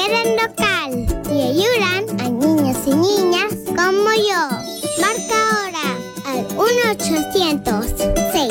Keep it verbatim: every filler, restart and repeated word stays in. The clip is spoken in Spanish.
quieren local y ayudan a niños y niñas como yo. Marca ahora al uno ochocientos